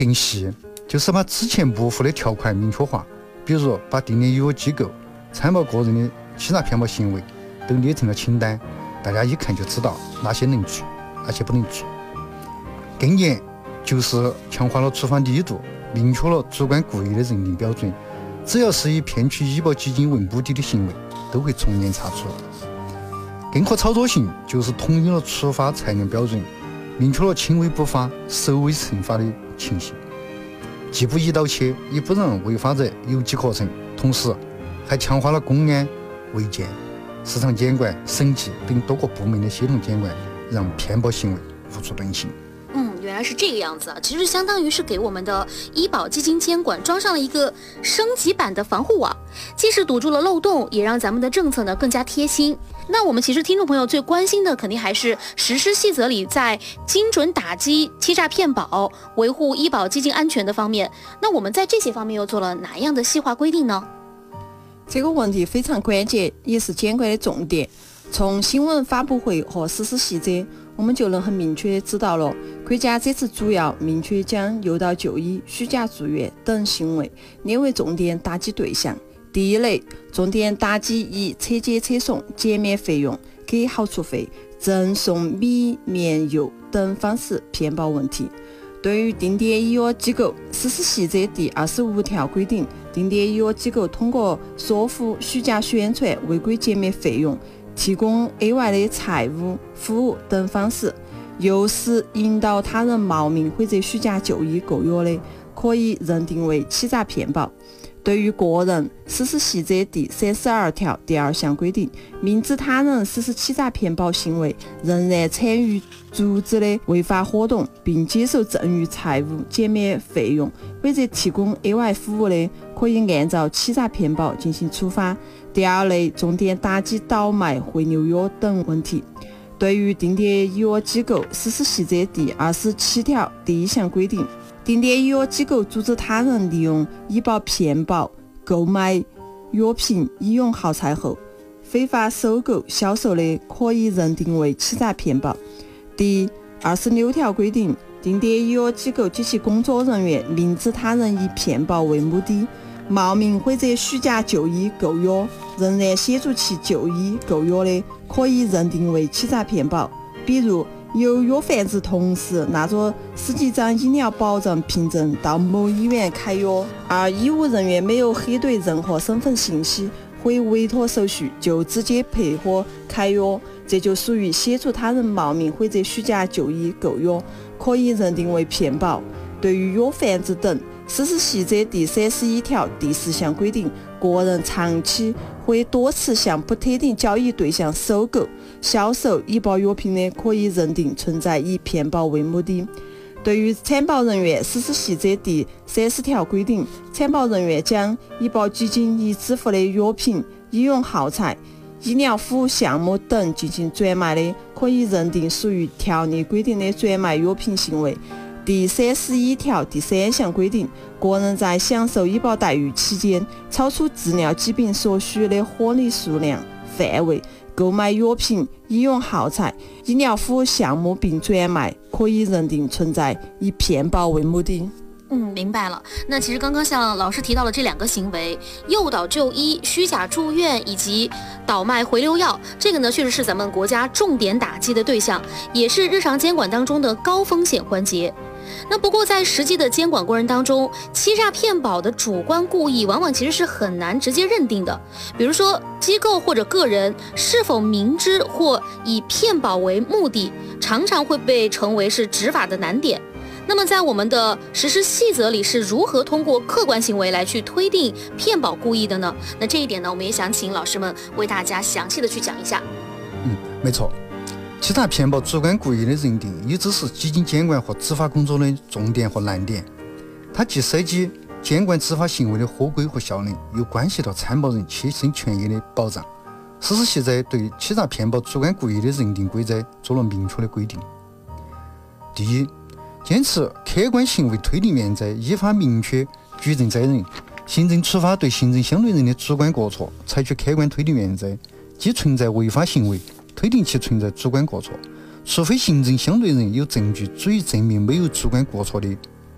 更细，就是把之前模糊的条款明确化，比如把定点有机构参谋个人的欺诈骗保行为都列成了清单，大家一看就知道哪些能做，哪些不能做。更严就是强化了处罚力度，明确了主观故意的认定标准，只要是以骗取医保基金为目的的行为，都会从严查处。更可操作性就是统一了处罚裁量标准，明确了轻微不法、首尾惩罚的情形，既不一刀切，也不让违法者有机可乘，同时还强化了公安、卫健、市场监管、审计等多个部门的协同监管，让骗保行为无处遁形。 原来是这个样子啊！其实相当于是给我们的医保基金监管装上了一个升级版的防护网，既是堵住了漏洞，也让咱们的政策呢更加贴心。那我们其实听众朋友最关心的肯定还是实施细则里在精准打击欺诈骗保、维护医保基金安全的方面。那我们在这些方面又做了哪样的细化规定呢？ 这个问题非常关键，也是监管的重点。从新闻发布会和实施细则，我们就能很明确地知道了，国家这次主要明确将诱导就医、虚假住院等行为列为重点打击对象。第一类，重点打击以车接车送、减免费用、给好处费、赠送米面油等方式骗保问题。对于定点医药机构，实施细则第25条规定，定点医药机构通过说服、虚假宣传、违规减免费用、提供额外的财务服务等方式，诱使引导他人冒名或者虚假就医购药的，可以认定为欺诈骗保。对于个人，实施细则第32条第2项规定，明知他人实施欺诈骗保行为，仍然参与组织的违法活动，并接受赠与财物、减免费用或者提供额外服务的，可以按照欺诈骗保进行处罚。第二类，重点打击倒卖、回流药等问题。对于定点医药机构，实施细则第27条第1项规定，定点医药机构组织他人利用医保骗保购买药品、医用耗材后，非法收购、销售的，可以认定为欺诈骗保。第26条规定，定点医药机构及其工作人员明知他人以骗保为目的，冒名或者虚假就医购药，仍然协助其就医购药的，可以认定为欺诈骗保。比如，有药贩子同时拿着10几张医疗保障凭证到某医院开药，而医务人员没有核对任何身份信息或委托手续，就直接配合开药，这就属于协助他人冒名或者虚假就医购药，可以认定为骗保。对于药贩子等，实施细则第31条第4项规定，个人长期或多次向不特定交易对象收购、销售医保药品的，可以认定存在以骗保为目的。对于参保人员，实施细则第30条规定，参保人员将医保基金已支付的药品、医用耗材、医疗服务项目等进行转卖的，可以认定属于条例规定的转卖药品行为。第31条第3项规定，个人在享受医保待遇期间，超出治疗疾病所需的合理数量范围购买药品、医用耗材、医疗服务项目并转卖，可以认定存在以骗保为目的。 明白了。那其实刚刚像老师提到了这2个行为，诱导就医、虚假住院以及倒卖回流药，这个呢确实是咱们国家重点打击的对象，也是日常监管当中的高风险环节。那不过在实际的监管过程当中，欺诈骗保的主观故意往往其实是很难直接认定的。比如说机构或者个人是否明知或以骗保为目的，常常会被称为是执法的难点。那么在我们的实施细则里是如何通过客观行为来去推定骗保故意的呢？那这一点呢，我们也想请老师们为大家详细的去讲一下。 没错，欺诈骗保主观故意的认定一直是基金监管和执法工作的重点和难点，它既涉及监管执法行为的合规和效能，又关系到参保人切身权益的保障。实施细则对欺诈骗保主观故意的认定规则做了明确的规定。第一，坚持客观行为推定原则，依法明确举证责任，行政处罚对行政相对人的主观过错，采取客观推定原则，即存在违法行为，推定其存在主观过错，除非行政相对人有证据足以证明没有主观过错的，不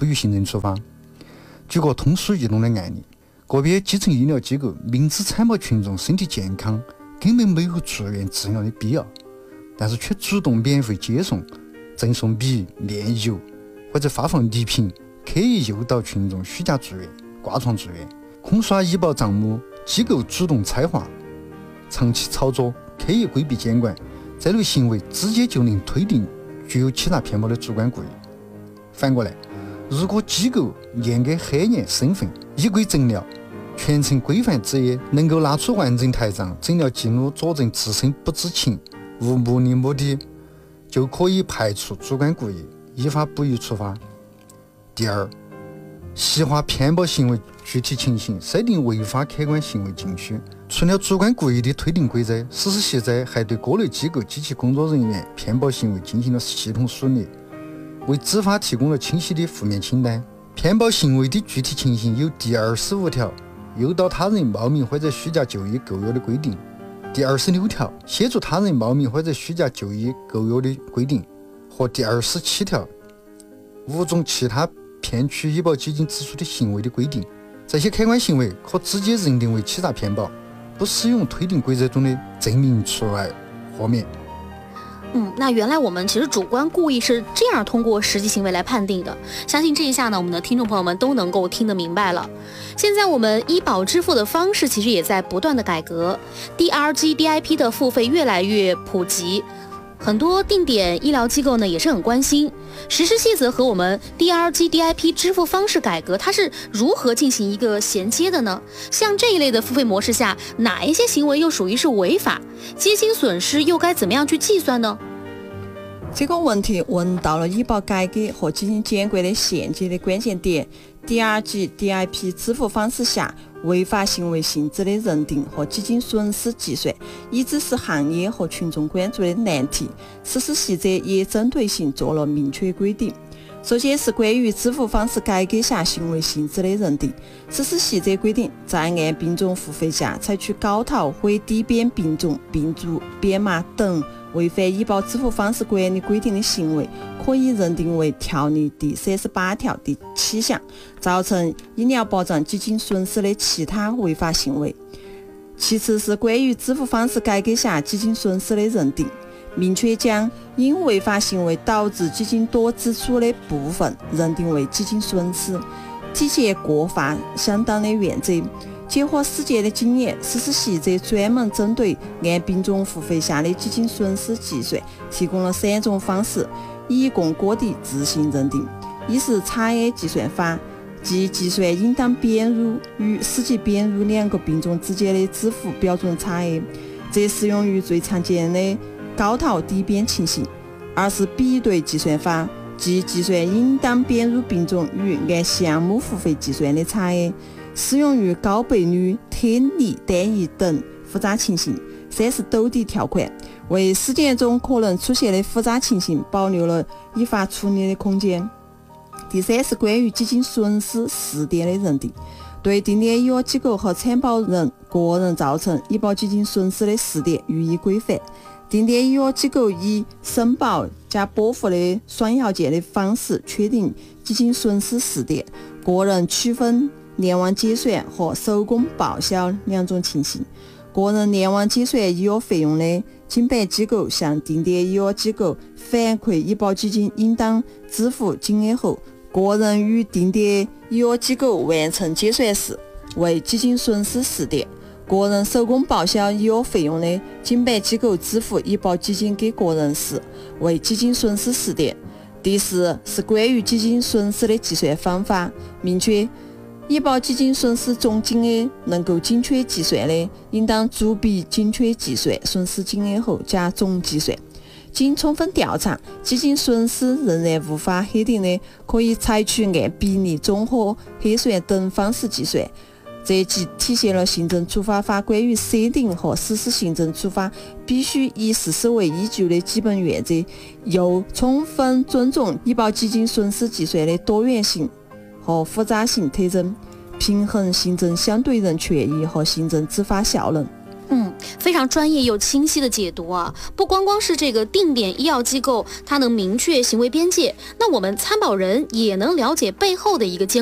不予行政处罚。举个通俗易懂的案例，个别基层医疗机构明知参保群众身体健康，根本没有住院治疗的必要，但是却主动免费接送、赠送米、面油或者发放礼品，刻意诱导群众虚假住院、挂床住院，空刷医保账目，机构主动拆划，长期操作，刻意规避监管，这类行为直接就能推定具有欺诈骗保的主观故意。反过来，如果机构严格核验身份，依规诊疗，全程规范执业，能够拿出完整台账、诊疗记录佐证自身不知情、无目的目的，就可以排除主观故意，依法不予处罚。第二，细化骗保行为具体情形，设定违法客观行为禁区。除了主观故意的推定规则，实施细则还对各类机构及其工作人员骗保行为进行了系统梳理，为执法提供了清晰的负面清单。骗保行为的具体情形有第25条诱导他人冒名或者虚假就医购药的规定，第26条协助他人冒名或者虚假就医购药的规定，和第27条5种其他骗取医保基金支出的行为的规定。这些客观行为可直接认定为欺诈骗保，不适用推定规则中的证明除外豁免。 那原来我们其实主观故意是这样通过实际行为来判定的。相信这一下呢，我们的听众朋友们都能够听得明白了。现在我们医保支付的方式其实也在不断的改革 ，DRG、DIP 的付费越来越普及。很多定点医疗机构呢也是很关心实施细则和我们 DRG DIP 支付方式改革，它是如何进行一个衔接的呢？像这一类的付费模式下，哪一些行为又属于是违法？基金损失又该怎么样去计算呢？ 这个问题问到了医保改革和基金监管的衔接的关键点。DRG DIP 支付方式下违法行为性质的认定和基金损失计算，一直是行业和群众关注的难题。实施细则也针对性做了明确规定。首先是关于支付方式改革下行为性质的认定。实施细则规定，在按并重付费下采取高套或低编并重、并注、编码等违反医保支付方式管理规定的行为，可以认定为条例第38条第7项造成医疗保障基金损失的其他违法行为。其次是关于支付方式改革下基金损失的认定，明确将因违法行为导致基金多支出的部分认定为基金损失，体现过法相当的原则。结合实践的经验，实施细则专门针对按并重付费下的基金损失计算提供了3种方式，以供各地自行认定。一是差额计算法，即计算应当编入与实际编入2个并重之间的支付标准差额，这适用于最常见的高套低编情形。二是比对计算法，即计算应当编入并重与按项目付费计算的差额，适用于高倍率、特例单一等复杂情形。三是兜底条款，为实践中可能出现的复杂情形保留了依法处理的空间。第三是关于基金损失试点的认定，对定点医药机构和参保人个人造成医保基金损失的试点予以规范。定点医药机构以申报加拨付的双要件的方式确定基金损失试点，个人区分联网结算和手工报销2种情形。个人联网结算医药费用的，经办机构向定点医药机构反馈医保基金应当支付金额后，个人与定点医药机构完成结算时，为基金损失试点。个人手工报销医药费用的，经办机构支付医保基金给个人时，为基金损失试点。第四是关于基金损失的计算方法，明确医保基金损失总金额能够精确计算的，应当逐笔精确计算损失金额后加总计算。经充分调查，基金损失仍然无法核定的，可以采取按比例综合核算等方式计算。这即体现了行政处罚法关于设定和实施行政处罚必须以事实为依据的基本原则，又充分尊重医保基金损失计算的多元性和复杂性特征，平衡行政相对人权益和行政执法效能。 非常专业又清晰的解读啊！不光光是这个定点医药机构，它能明确行为边界，那我们参保人也能了解背后的一个监